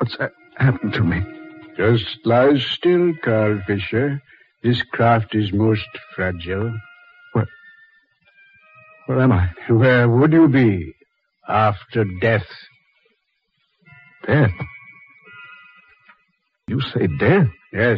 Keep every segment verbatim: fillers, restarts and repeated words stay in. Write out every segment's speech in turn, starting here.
What's ha- happened to me? Just lie still, Carl Fisher. This craft is most fragile. Where... Where am I? Where would you be after death? Death? You say death? Yes.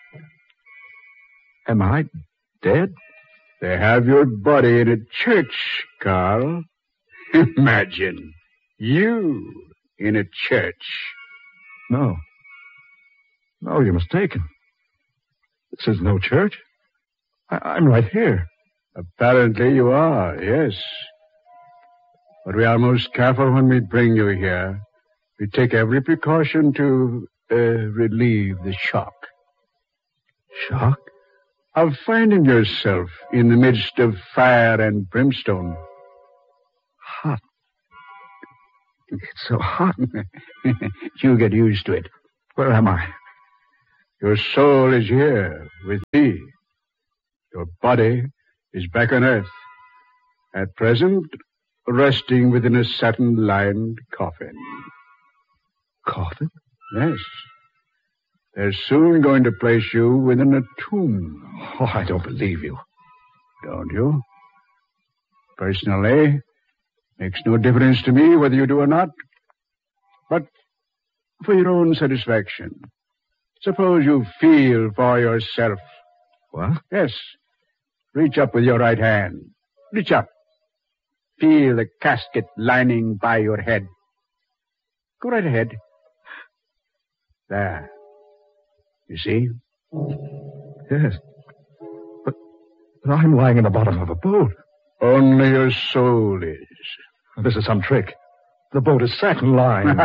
Am I dead? They have your body in a church, Carl. Imagine. You in a church. No. No, you're mistaken. This is no church. I- I'm right here. Apparently you are, yes. But we are most careful when we bring you here. We take every precaution to uh, relieve the shock. Shock? Of finding yourself in the midst of fire and brimstone. Hot. It's so hot. You get used to it. Where am I? Your soul is here with me. Your body is back on Earth. At present, resting within a satin-lined coffin. Coffin? Yes. They're soon going to place you within a tomb. Oh, I don't believe you. Don't you? Personally, makes no difference to me whether you do or not. But for your own satisfaction, suppose you feel for yourself. What? Yes. Reach up with your right hand. Reach up. Feel the casket lining by your head. Go right ahead. There. You see? Yes. But, but I'm lying in the bottom of a boat. Only your soul is. This is some trick. The boat is satin-lined.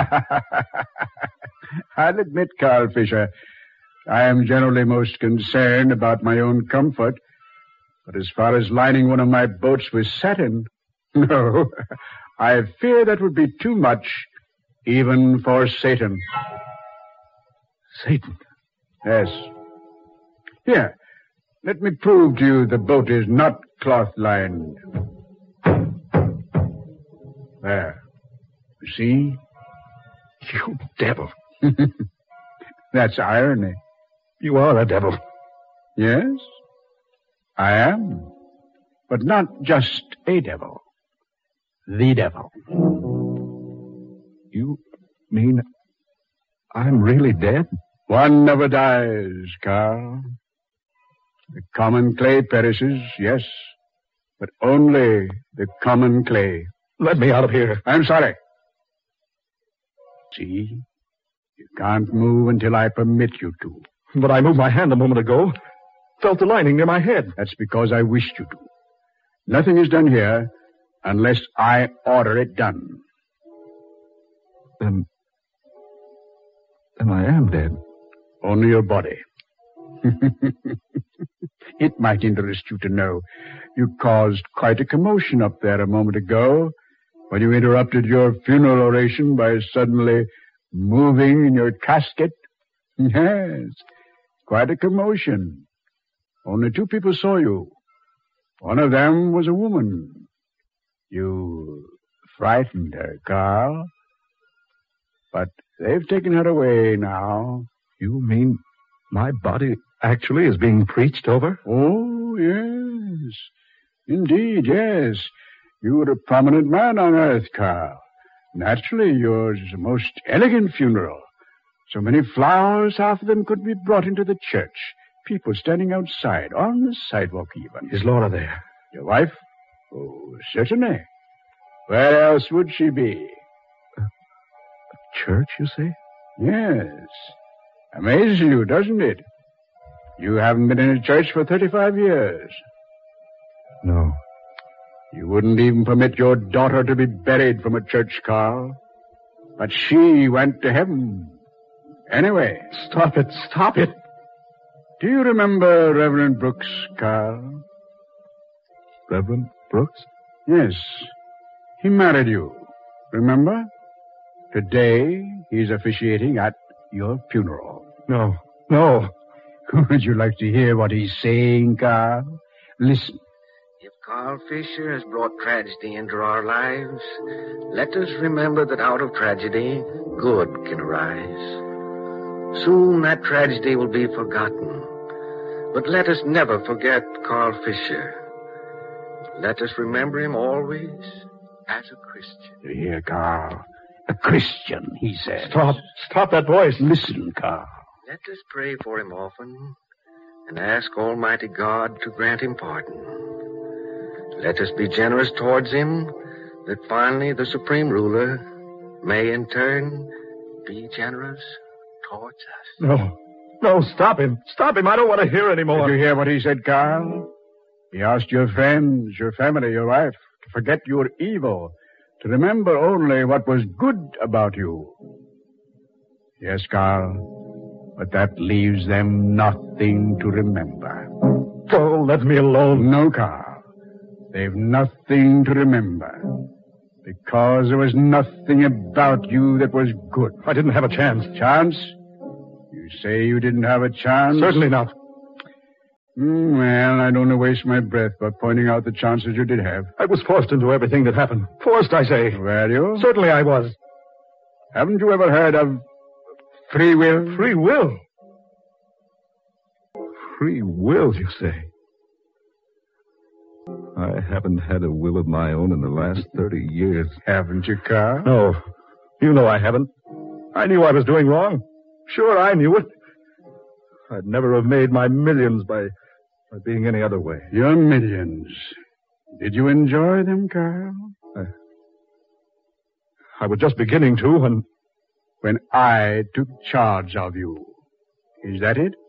I'll admit, Carl Fisher, I am generally most concerned about my own comfort. But as far as lining one of my boats with satin, no, I fear that would be too much, even for Satan. Satan? Yes. Here, let me prove to you the boat is not cloth-lined. There. You see? You devil. That's irony. You are a devil. Yes, I am. But not just a devil. The devil. You mean I'm really dead? One never dies, Carl. The common clay perishes, yes, but only the common clay. Let me out of here. I'm sorry. See, you can't move until I permit you to. But I moved my hand a moment ago. Felt the lining near my head. That's because I wished you to. Nothing is done here unless I order it done. Then... Then I am dead. Only your body. It might interest you to know you caused quite a commotion up there a moment ago when you interrupted your funeral oration by suddenly moving in your casket. Yes, quite a commotion. Only two people saw you. One of them was a woman. You frightened her, Carl. But they've taken her away now. You mean my body actually is being preached over? Oh, yes. Indeed, yes. You were a prominent man on Earth, Carl. Naturally, yours is a most elegant funeral. So many flowers, half of them could be brought into the church. People standing outside, on the sidewalk even. Is Laura there? Your wife? Oh, certainly. Where else would she be? A church, you say? Yes. Amazes you, doesn't it? You haven't been in a church for thirty-five years. No. You wouldn't even permit your daughter to be buried from a church, Carl. But she went to heaven. Anyway. Stop it, stop it. Do you remember Reverend Brooks, Carl? Reverend Brooks? Yes. He married you. Remember? Today, he's officiating at your funeral. No, no. Would you like to hear what he's saying, Carl? Listen. If Carl Fisher has brought tragedy into our lives, let us remember that out of tragedy, good can arise. Soon that tragedy will be forgotten. But let us never forget Carl Fisher. Let us remember him always as a Christian. You hear, Carl? A Christian, he says. Stop. Stop that voice. Listen, Carl. Let us pray for him often and ask Almighty God to grant him pardon. Let us be generous towards him, that finally the Supreme Ruler may in turn be generous towards us. No. No, stop him. Stop him. I don't want to hear anymore. Did you hear what he said, Carl? He asked your friends, your family, your wife, to forget your evil, to remember only what was good about you. Yes, Carl, but that leaves them nothing to remember. Oh, let me alone. No, Carl. They've nothing to remember. Because there was nothing about you that was good. I didn't have a chance. Chance? You say you didn't have a chance? Certainly not. Mm, well, I'd only waste my breath by pointing out the chances you did have. I was forced into everything that happened. Forced, I say. Were you? Certainly I was. Haven't you ever heard of free will? Free will? Free will, you say? I haven't had a will of my own in the last thirty years. Haven't you, Carl? No. You know I haven't. I knew I was doing wrong. Sure, I knew it. I'd never have made my millions by, by being any other way. Your millions. Did you enjoy them, Carl? I, I was just beginning to when... When I took charge of you. Is that it?